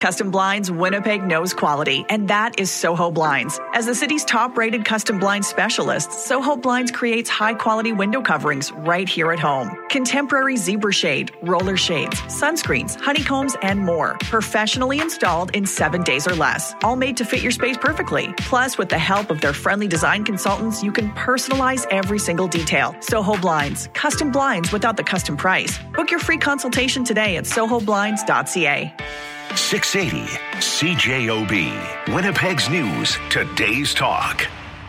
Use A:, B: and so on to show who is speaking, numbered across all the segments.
A: Custom Blinds, Winnipeg knows quality, and that is Soho Blinds. As the city's top-rated custom blinds specialist, Soho Blinds creates high-quality window coverings right here at home. Contemporary zebra shade, roller shades, sunscreens, honeycombs, and more. Professionally installed in 7 days or less. All made to fit your space perfectly. Plus, with the help of their friendly design consultants, you can personalize every single detail. Soho Blinds. Custom blinds without the custom price. Book your free consultation today at sohoblinds.ca.
B: 680 CJOB, Winnipeg's News, today's talk.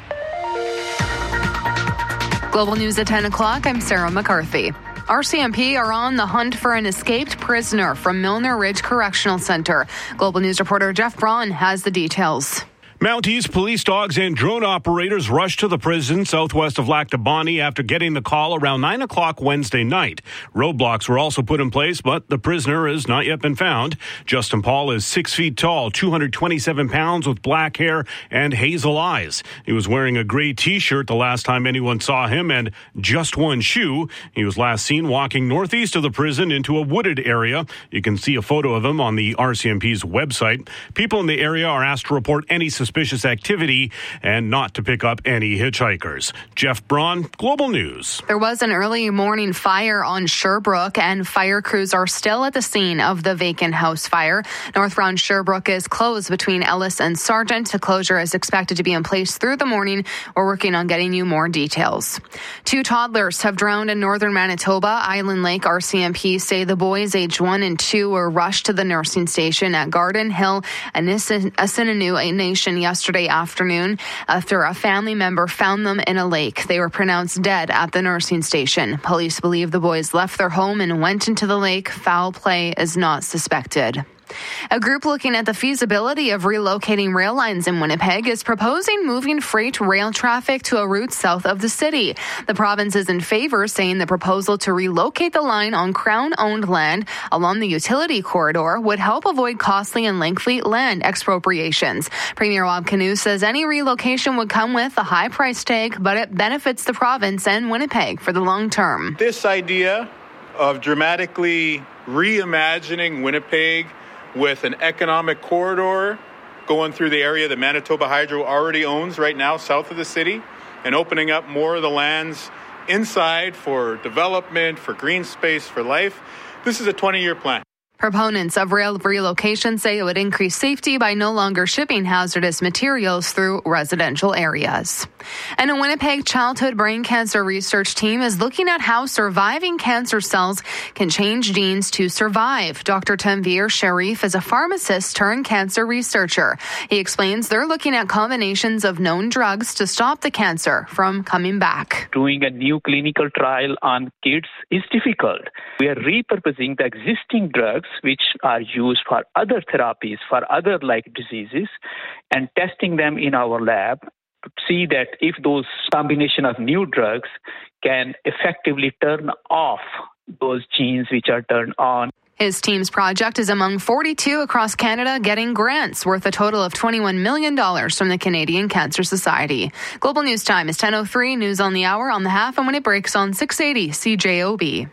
C: Global News at 10 o'clock, I'm Sarah McCarthy. RCMP are on the hunt for an escaped prisoner from Milner Ridge Correctional Center. Global News reporter Jeff Braun has the details.
D: Mounties, police dogs, and drone operators rushed to the prison southwest of Lac du Bonnet after getting the call around 9 o'clock Wednesday night. Roadblocks were also put in place, but the prisoner has not yet been found. Justin Paul is 6 feet tall, 227 pounds, with black hair and hazel eyes. He was wearing a gray T-shirt the last time anyone saw him and just one shoe. He was last seen walking northeast of the prison into a wooded area. You can see a photo of him on the RCMP's website. People in the area are asked to report any suspicious activity and not to pick up any hitchhikers. Jeff Braun, Global News.
C: There was an early morning fire on Sherbrooke, and fire crews are still at the scene of the vacant house fire. Northbound Sherbrooke is closed between Ellis and Sargent. The closure is expected to be in place through the morning. We're working on getting you more details. 2 toddlers have drowned in northern Manitoba. Island Lake RCMP say the boys aged 1 and 2 were rushed to the nursing station at Garden Hill and Asininu Nation yesterday afternoon after a family member found them in a lake. They were pronounced dead at the nursing station. Police believe the boys left their home and went into the lake. Foul play is not suspected. A group looking at the feasibility of relocating rail lines in Winnipeg is proposing moving freight rail traffic to a route south of the city. The province is in favor, saying the proposal to relocate the line on Crown-owned land along the utility corridor would help avoid costly and lengthy land expropriations. Premier Rob Canoe says any relocation would come with a high price tag, but it benefits the province and Winnipeg for the long term.
E: This idea of dramatically reimagining Winnipeg with an economic corridor going through the area that Manitoba Hydro already owns right now south of the city and opening up more of the lands inside for development, for green space, for life. This is a 20-year plan.
C: Proponents of rail relocation say it would increase safety by no longer shipping hazardous materials through residential areas. And a Winnipeg childhood brain cancer research team is looking at how surviving cancer cells can change genes to survive. Dr. Tanvir Sharif is a pharmacist turned cancer researcher. He explains they're looking at combinations of known drugs to stop the cancer from coming back.
F: Doing a new clinical trial on kids is difficult. We are repurposing the existing drugs which are used for other therapies, for other like diseases, and testing them in our lab to see that if those combination of new drugs can effectively turn off those genes which are turned on.
C: His team's project is among 42 across Canada getting grants worth a total of $21 million from the Canadian Cancer Society. Global News Time is 10:03. News on the hour, on the half, and when it breaks on 680 CJOB.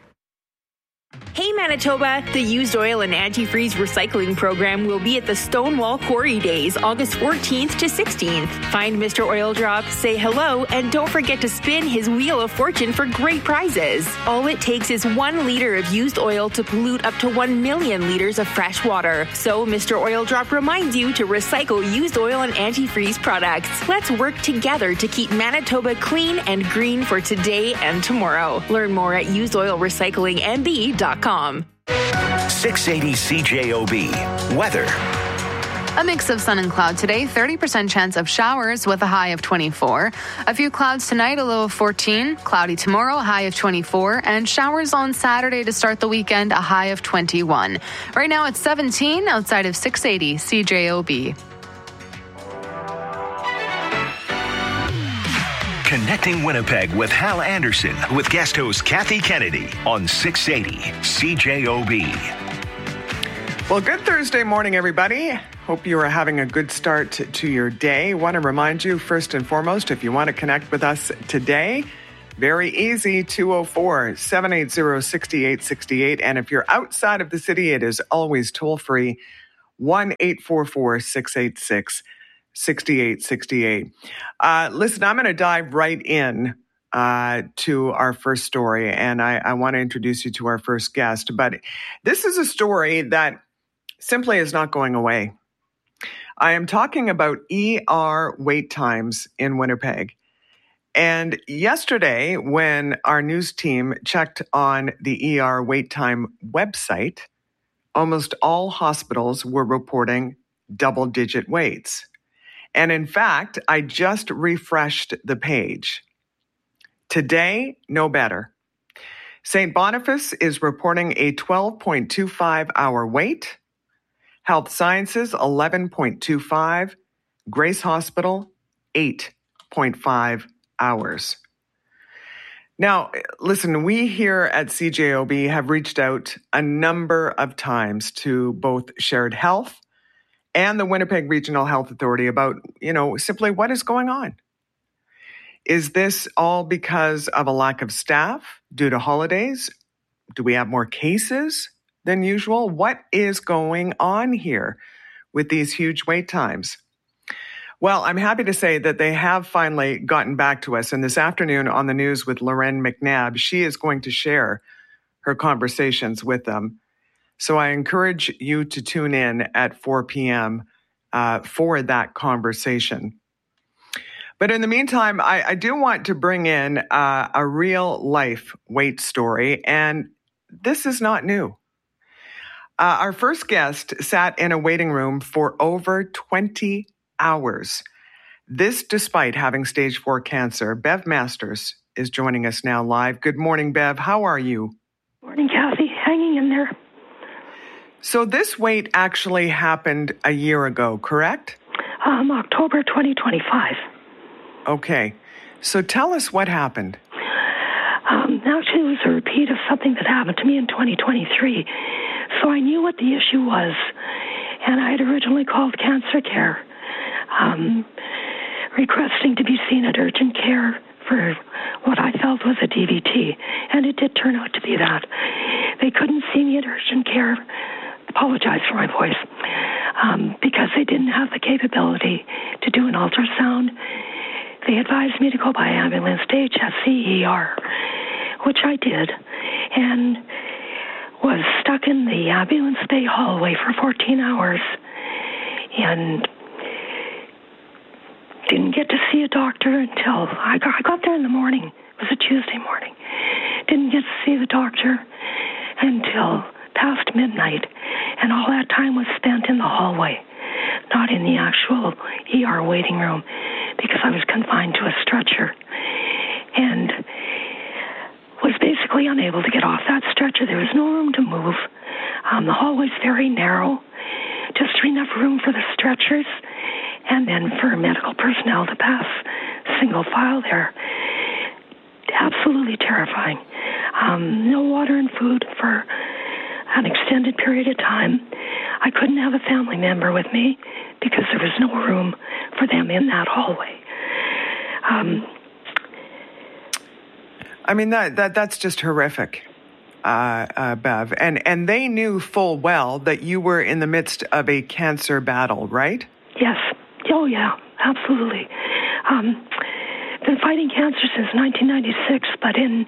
G: Hey Manitoba, the Used Oil and Antifreeze Recycling Program will be at the Stonewall Quarry Days, August 14th to 16th. Find Mr. Oil Drop, say hello, and don't forget to spin his Wheel of Fortune for great prizes. All it takes is 1 liter of used oil to pollute up to 1 million liters of fresh water. So Mr. Oil Drop reminds you to recycle used oil and antifreeze products. Let's work together to keep Manitoba clean and green for today and tomorrow. Learn more at usedoilrecyclingmb.com.
B: 680 CJOB. Weather.
C: A mix of sun and cloud today, 30% chance of showers with a high of 24. A few clouds tonight, a low of 14. Cloudy tomorrow, a high of 24. And showers on Saturday to start the weekend, a high of 21. Right now it's 17 outside of 680 CJOB.
B: Connecting Winnipeg with Hal Anderson with guest host Kathy Kennedy on 680 CJOB.
H: Well, good Thursday morning, everybody. Hope you are having a good start to your day. Want to remind you, first and foremost, if you want to connect with us today, very easy, 204-780-6868. And if you're outside of the city, it is always toll-free, 1-844-686-6868. Listen, I'm going to dive right in to our first story, and I want to introduce you to our first guest. But this is a story that simply is not going away. I am talking about ER wait times in Winnipeg. And yesterday, when our news team checked on the ER wait time website, almost all hospitals were reporting double-digit waits. And in fact, I just refreshed the page. Today, no better. St. Boniface is reporting a 12.25-hour wait. Health Sciences, 11.25. Grace Hospital, 8.5 hours. Now, listen, we here at CJOB have reached out a number of times to both Shared Health and the Winnipeg Regional Health Authority about, simply what is going on. Is this all because of a lack of staff due to holidays? Do we have more cases than usual? What is going on here with these huge wait times? Well, I'm happy to say that they have finally gotten back to us. And this afternoon on the news with Loren McNabb, she is going to share her conversations with them. So I encourage you to tune in at 4 p.m. For that conversation. But in the meantime, I do want to bring in a real life wait story. And this is not new. Our first guest sat in a waiting room for over 20 hours. This despite having stage 4 cancer. Bev Masters is joining us now live. Good morning, Bev. How are you?
I: Morning, Kathy. Hanging in there.
H: So this wait actually happened a year ago, correct?
I: October 2025.
H: Okay. So tell us what happened.
I: Actually, it was a repeat of something that happened to me in 2023. So I knew what the issue was. And I had originally called Cancer Care, requesting to be seen at urgent care for what I felt was a DVT. And it did turn out to be that. They couldn't see me at urgent care. Apologize for my voice. Because they didn't have the capability to do an ultrasound. They advised me to go by ambulance to HFC ER, which I did, and was stuck in the ambulance bay hallway for 14 hours and didn't get to see a doctor until I got there in the morning. It was a Tuesday morning. Didn't get to see the doctor until past midnight, and all that time was spent in the hallway, not in the actual ER waiting room, because I was confined to a stretcher and was basically unable to get off that stretcher. There was no room to move. The hallway's very narrow, just enough room for the stretchers and then for medical personnel to pass single file there. Absolutely terrifying. No water and food for an extended period of time. I couldn't have a family member with me because there was no room for them in that hallway.
H: I mean, that's just horrific, Bev. And they knew full well that you were in the midst of a cancer battle, right?
I: Yes. Oh, yeah, absolutely. Been fighting cancer since 1996, but in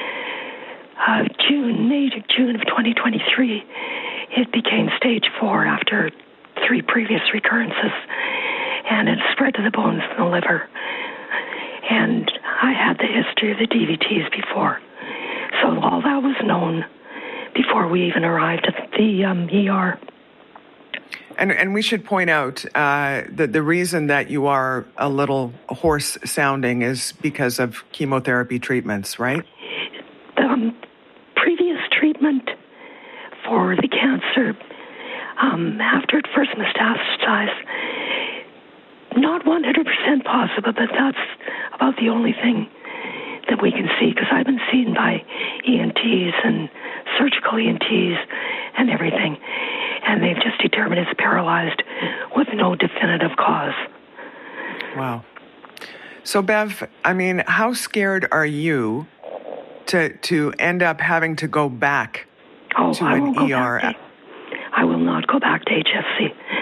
I: May to June of 2023, it became stage 4 after 3 previous recurrences, and it spread to the bones in the liver. And I had the history of the DVTs before, so all that was known before we even arrived at the ER.
H: And we should point out that the reason that you are a little hoarse sounding is because of chemotherapy treatments, right?
I: Previous treatment for the cancer, after it first metastasized, not 100% possible, but that's about the only thing that we can see, because I've been seen by ENTs and surgical ENTs and everything, and they've just determined it's paralyzed with no definitive cause.
H: Wow. So, Bev, I mean, how scared are you to end up having to go back to an ER?
I: I will not go back to HFC.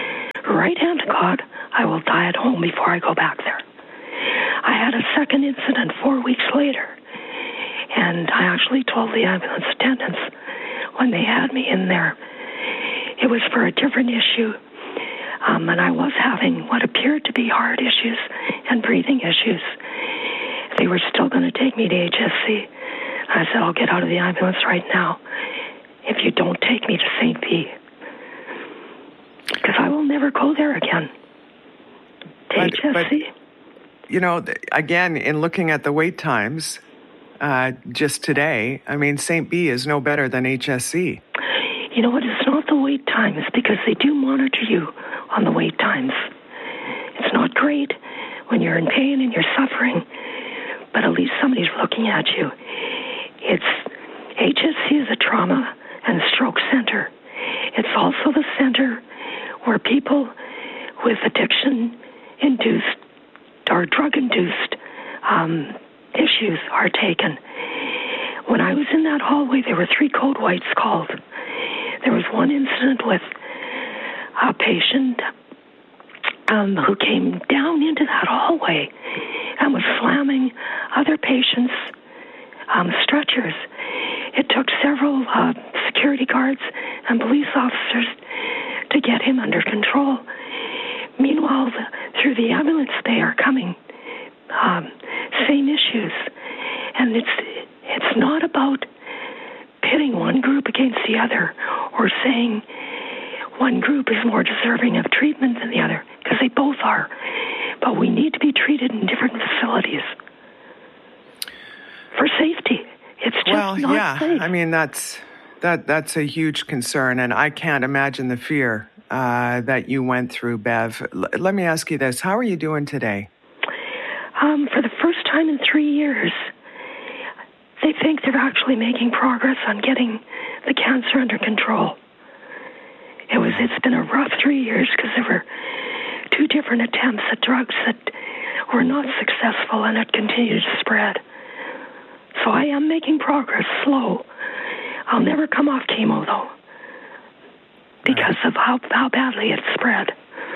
I: right hand to God, I will die at home before I go back there. I had a second incident 4 weeks later, and I actually told the ambulance attendants when they had me in there, it was for a different issue, and I was having what appeared to be heart issues and breathing issues. They were still going to take me to HSC. I said, I'll get out of the ambulance right now if you don't take me to St. P. Because I will never go there again. To HSC.
H: But, again, in looking at the wait times just today, I mean, St. B is no better than HSC.
I: You know what? It's not the wait times because they do monitor you on the wait times. It's not great when you're in pain and you're suffering, but at least somebody's looking at you. HSC is a trauma and stroke center. It's also the center where people with addiction-induced or drug-induced issues are taken. When I was in that hallway, there were 3 code whites called. There was one incident with a patient who came down into that hallway and was slamming other patients' stretchers. It took several security guards and police officers to get him under control. Meanwhile, through the ambulance, they are coming. Same issues. And it's not about pitting one group against the other or saying one group is more deserving of treatment than the other, because they both are. But we need to be treated in different facilities for safety. It's just not safe.
H: I mean, that's a huge concern, and I can't imagine the fear that you went through, Bev. Let me ask you this. How are you doing today?
I: For the first time in 3 years, they think they're actually making progress on getting the cancer under control. It's been a rough 3 years because there were 2 different attempts at drugs that were not successful, and it continued to spread. So I am making progress, slow. I'll never come off chemo, though, because of how badly it spread.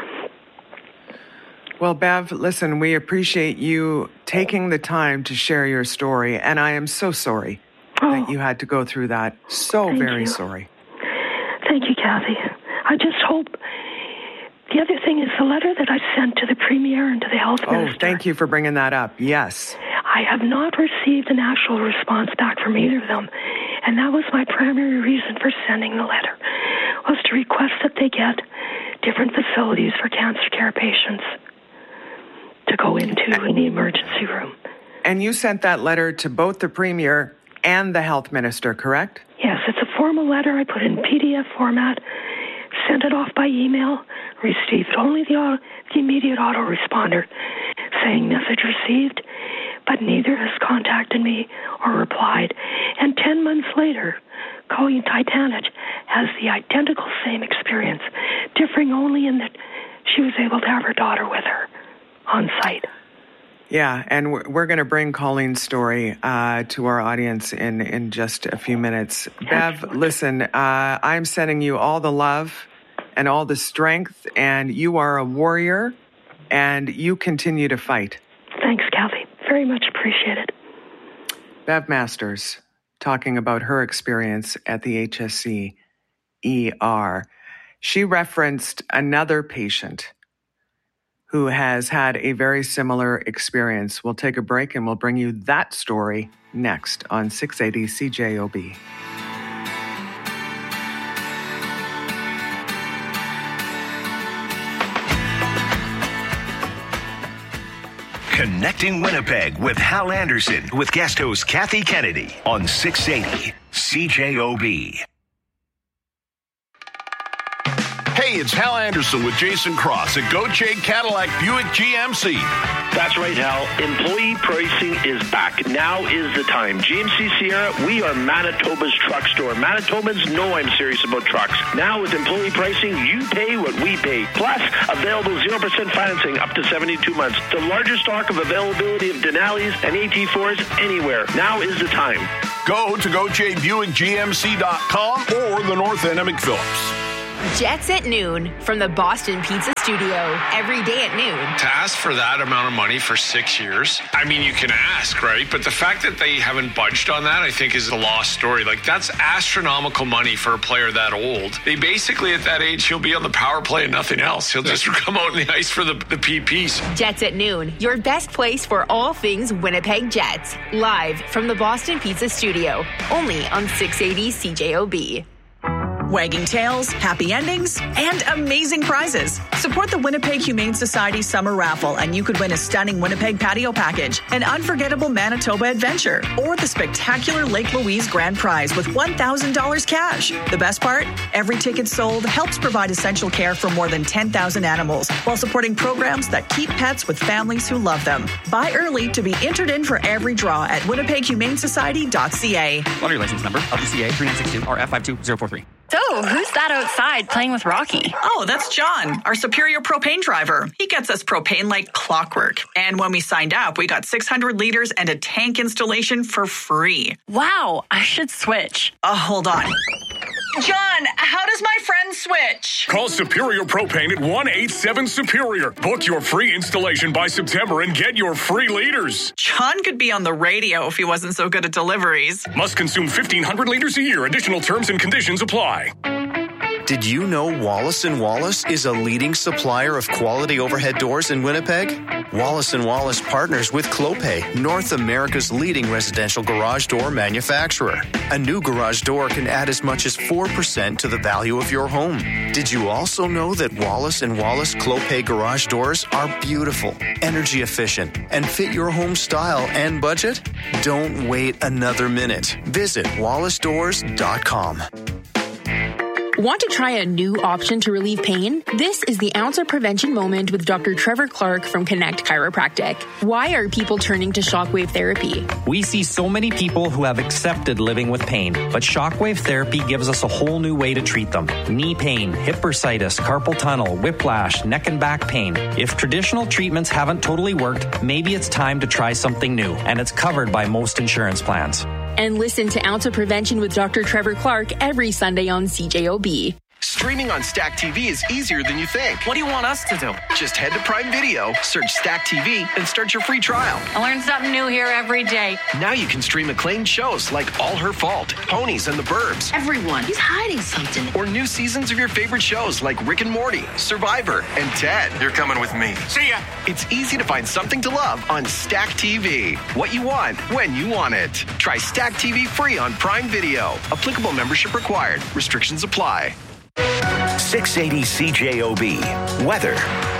H: Well, Bev, listen, we appreciate you taking the time to share your story, and I am so sorry that you had to go through that. So very sorry.
I: Thank you, Kathy. I just hope... The other thing is the letter that I sent to the Premier and to the Health Minister.
H: Oh, thank you for bringing that up. Yes.
I: I have not received an actual response back from either of them, and that was my primary reason for sending the letter, was to request that they get different facilities for cancer care patients to go into in the emergency room.
H: And you sent that letter to both the Premier and the Health Minister, correct?
I: Yes, it's a formal letter. I put it in PDF format, sent it off by email, received only the immediate autoresponder saying message received, but neither has contacted me or replied. And 10 months later, Colleen Titanic has the identical same experience, differing only in that she was able to have her daughter with her on site.
H: Yeah, and we're going to bring Colleen's story to our audience in just a few minutes. Bev, listen, I'm sending you all the love and all the strength, and you are a warrior, and you continue to fight.
I: Thanks, Kathy. Very much appreciated.
H: Bev Masters, talking about her experience at the HSC ER. She referenced another patient who has had a very similar experience. We'll take a break and we'll bring you that story next on 680 CJOB.
B: Connecting Winnipeg with Hal Anderson with guest host Kathy Kennedy on 680 CJOB.
J: Hey, it's Hal Anderson with Jason Cross at Gauthier Cadillac Buick GMC.
K: That's right, Hal. Employee pricing is back. Now is the time. GMC Sierra, we are Manitoba's truck store. Manitobans know I'm serious about trucks. Now with employee pricing, you pay what we pay. Plus, available 0% financing up to 72 months. The largest stock of availability of Denali's and AT4s anywhere. Now is the time.
J: Go to GautierBuickGMC.com or the North End of McPhillips.
G: Jets at noon from the Boston Pizza Studio. Every day at noon.
L: To ask for that amount of money for 6 years, I mean, you can ask, right? But the fact that they haven't budged on that, I think, is a lost story. Like, that's astronomical money for a player that old. They basically, at that age, he'll be on the power play and nothing else. He'll just come out in the ice for the PPs.
G: Jets at noon, your best place for all things Winnipeg Jets. Live from the Boston Pizza Studio. Only on 680 CJOB.
A: Wagging tails, happy endings, and amazing prizes. Support the Winnipeg Humane Society Summer Raffle, and you could win a stunning Winnipeg patio package, an unforgettable Manitoba adventure, or the spectacular Lake Louise Grand Prize with $1,000 cash. The best part? Every ticket sold helps provide essential care for more than 10,000 animals while supporting programs that keep pets with families who love them. Buy early to be entered in for every draw at winnipeghumanesociety.ca.
M: Lottery license number, LGCA 3962 RF52043.
N: So, who's that outside playing with Rocky?
A: Oh, that's John, our Superior propane driver. He gets us propane like clockwork. And when we signed up, we got 600 liters and a tank installation for free.
N: Wow, I should switch.
A: Hold on. John, how does my friend switch?
O: Call Superior Propane at 1-877-SUPERIOR. Book your free installation by September and get your free liters.
A: John could be on the radio if he wasn't so good at deliveries.
O: Must consume 1,500 liters a year. Additional terms and conditions apply.
P: Did you know Wallace & Wallace is a leading supplier of quality overhead doors in Winnipeg? Wallace & Wallace partners with Clopay, North America's leading residential garage door manufacturer. A new garage door can add as much as 4% to the value of your home. Did you also know that Wallace & Wallace Clopay garage doors are beautiful, energy efficient, and fit your home style and budget? Don't wait another minute. Visit wallacedoors.com.
G: Want to try a new option to relieve pain? This is the Ounce of Prevention Moment with Dr. Trevor Clark from Connect Chiropractic. Why are people turning to shockwave therapy?
Q: We see so many people who have accepted living with pain, but shockwave therapy gives us a whole new way to treat them. Knee pain, hip bursitis, carpal tunnel, whiplash, neck and back pain. If traditional treatments haven't totally worked, maybe it's time to try something new, and it's covered by most insurance plans.
G: And listen to Ounce of Prevention with Dr. Trevor Clark every Sunday on CJOB.
R: Streaming on Stack TV is easier than you think.
S: What do you want us to do?
R: Just head to Prime Video, search Stack TV, and start your free trial.
N: I learn something new here every day.
R: Now you can stream acclaimed shows like All Her Fault, Ponies and the Burbs.
N: Everyone, he's hiding something.
R: Or new seasons of your favorite shows like Rick and Morty, Survivor, and Ted.
J: You're coming with me.
R: See ya! It's easy to find something to love on Stack TV. What you want, when you want it. Try Stack TV free on Prime Video. Applicable membership required. Restrictions apply.
B: 680 CJOB. Weather.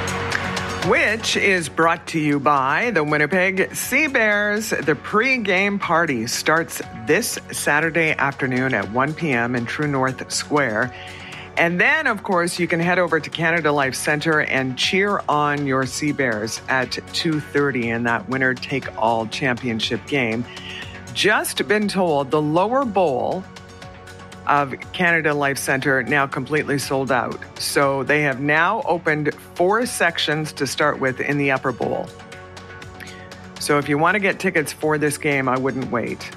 H: Which is brought to you by the Winnipeg Sea Bears. The pre-game party starts this Saturday afternoon at 1 p.m. in True North Square. And then, of course, you can head over to Canada Life Centre and cheer on your Sea Bears at 2:30 in that winner-take-all championship game. Just been told the lower bowl of Canada Life Centre now completely sold out. So they have now opened 4 sections to start with in the upper bowl. So if you want to get tickets for this game, I wouldn't wait.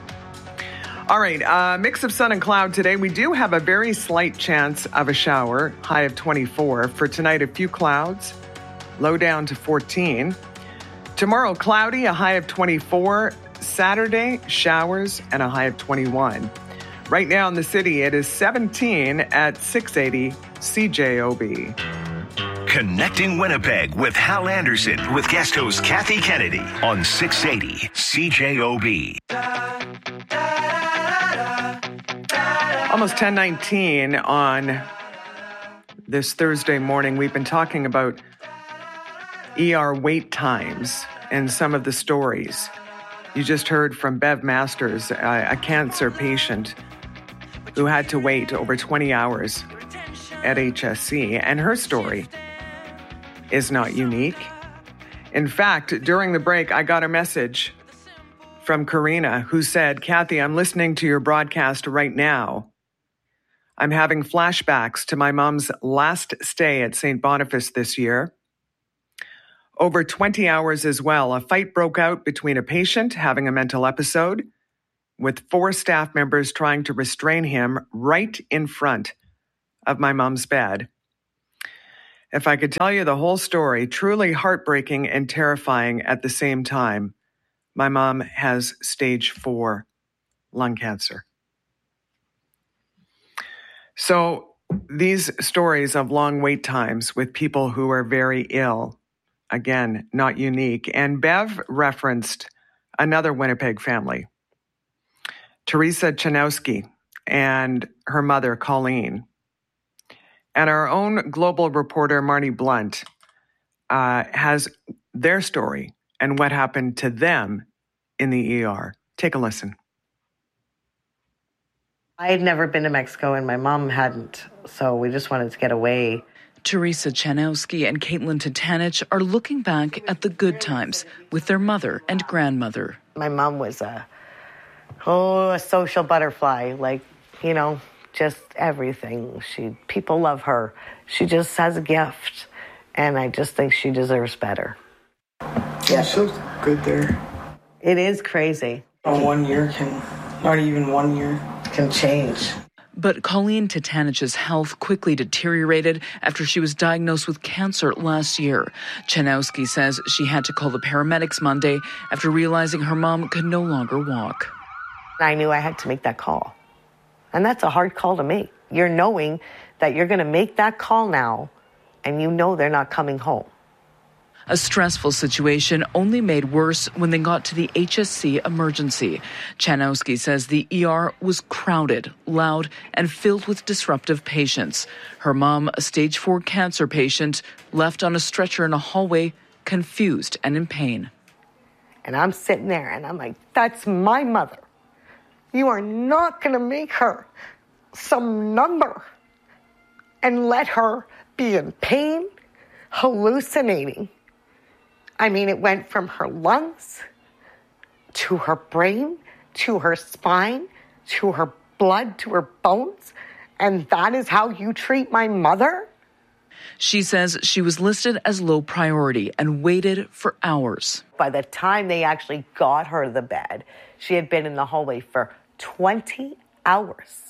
H: All right, mix of sun and cloud today. We do have a very slight chance of a shower, high of 24. For tonight, a few clouds, low down to 14. Tomorrow, cloudy, a high of 24. Saturday, showers, and a high of 21. Right now in the city, it is 17 at 680 CJOB.
B: Connecting Winnipeg with Hal Anderson with guest host Kathy Kennedy on 680 CJOB.
H: Almost 10:19 on this Thursday morning. We've been talking about ER wait times and some of the stories. You just heard from Bev Masters, a cancer patient who had to wait over 20 hours at HSC, and her story is not unique. In fact, during the break, I got a message from Karina who said, Kathy, I'm listening to your broadcast right now. I'm having flashbacks to my mom's last stay at St. Boniface this year. Over 20 hours as well, a fight broke out between a patient having a mental episode with 4 staff members trying to restrain him right in front of my mom's bed. If I could tell you the whole story, truly heartbreaking and terrifying at the same time, my mom has stage 4 lung cancer. So these stories of long wait times with people who are very ill, again, not unique. And Bev referenced another Winnipeg family, Teresa Chanowski and her mother, Colleen. And our own global reporter, Marnie Blunt, has their story and what happened to them in the ER. Take a listen.
S: I had never been to Mexico and my mom hadn't, so we just wanted to get away.
T: Teresa Chanowski and Caitlin Tatanich are looking back at the good times with their mother and grandmother.
S: My mom was a social butterfly, just everything. People love her. She just has a gift, and I just think she deserves better.
U: Yeah, she looks good there.
S: It is crazy.
U: Not even 1 year can change.
T: But Colleen Tatanich's health quickly deteriorated after she was diagnosed with cancer last year. Chanowski says she had to call the paramedics Monday after realizing her mom could no longer walk.
S: I knew I had to make that call. And that's a hard call to make. You're knowing that you're going to make that call now, and you know they're not coming home.
T: A stressful situation only made worse when they got to the HSC emergency. Chanowski says the ER was crowded, loud, and filled with disruptive patients. Her mom, a stage 4 cancer patient, left on a stretcher in a hallway, confused and in pain.
S: And I'm sitting there and I'm like, that's my mother. You are not going to make her some number and let her be in pain, hallucinating. I mean, it went from her lungs to her brain, to her spine, to her blood, to her bones. And that is how you treat my mother?
T: She says she was listed as low priority and waited for hours.
S: By the time they actually got her to the bed, she had been in the hallway for 20 hours.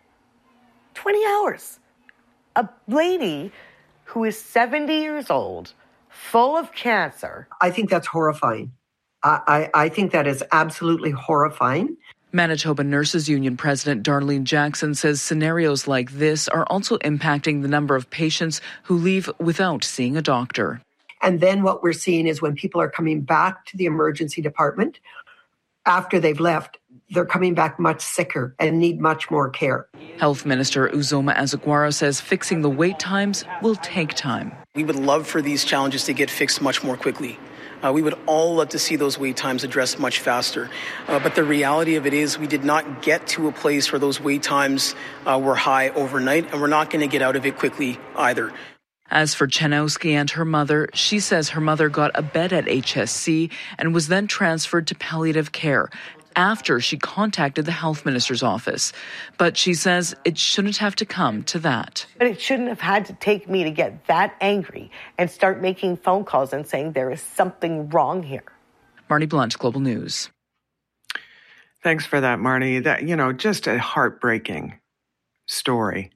S: 20 hours. A lady who is 70 years old, full of cancer.
V: I think that's horrifying. I think that is absolutely horrifying.
T: Manitoba Nurses Union President Darlene Jackson says scenarios like this are also impacting the number of patients who leave without seeing a doctor.
V: And then what we're seeing is when people are coming back to the emergency department, after they've left, they're coming back much sicker and need much more care.
T: Health Minister Uzoma Azuquara says fixing the wait times will take time.
W: We would love for these challenges to get fixed much more quickly. We would all love to see those wait times addressed much faster. But the reality of it is we did not get to a place where those wait times were high overnight, and we're not going to get out of it quickly either.
T: As for Chanowski and her mother, she says her mother got a bed at HSC and was then transferred to palliative care after she contacted the health minister's office. But she says it shouldn't have to come to that.
S: But it shouldn't have had to take me to get that angry and start making phone calls and saying there is something wrong here.
T: Marnie Blunt, Global News.
H: Thanks for that, Marnie. That, just a heartbreaking story.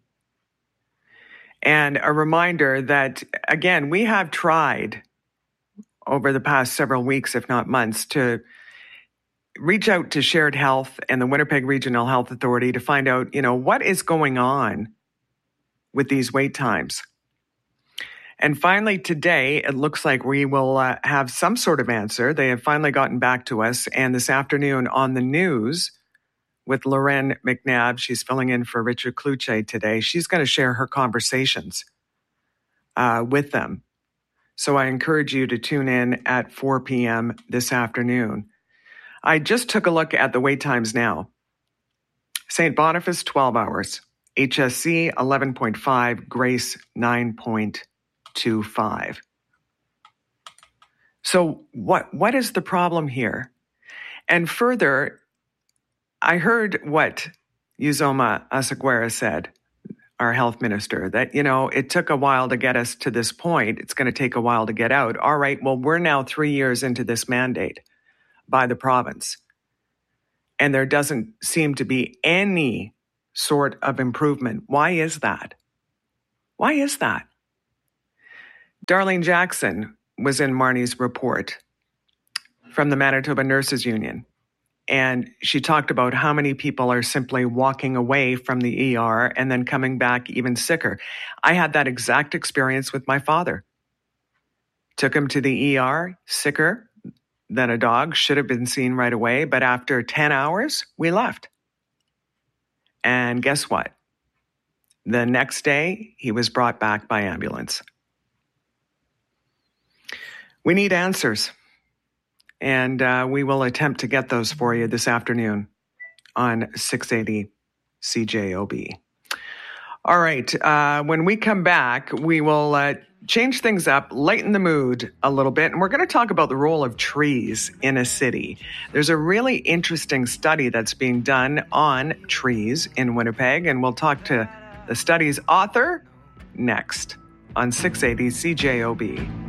H: And a reminder that, again, we have tried over the past several weeks, if not months, to reach out to Shared Health and the Winnipeg Regional Health Authority to find out, what is going on with these wait times. And finally, today, it looks like we will have some sort of answer. They have finally gotten back to us. And this afternoon on the news with Loren McNabb, she's filling in for Richard Kluche today. She's going to share her conversations with them. So I encourage you to tune in at 4 p.m. this afternoon. I just took a look at the wait times now. St. Boniface, 12 hours. HSC, 11.5. Grace, 9.25. So what is the problem here? And further, I heard what Uzoma Azuquara said, our health minister, that, it took a while to get us to this point. It's going to take a while to get out. All right, well, we're now 3 years into this mandate by the province. And there doesn't seem to be any sort of improvement. Why is that? Why is that? Darlene Jackson was in Marnie's report from the Manitoba Nurses Union, and she talked about how many people are simply walking away from the ER and then coming back even sicker. I had that exact experience with my father. Took him to the ER, sicker than a dog, should have been seen right away, but after 10 hours, we left. And guess what? The next day, he was brought back by ambulance. We need answers, and we will attempt to get those for you this afternoon on 680 CJOB. All right, when we come back, we will change things up, lighten the mood a little bit, and we're going to talk about the role of trees in a city. There's a really interesting study that's being done on trees in Winnipeg, and we'll talk to the study's author next on 680 CJOB.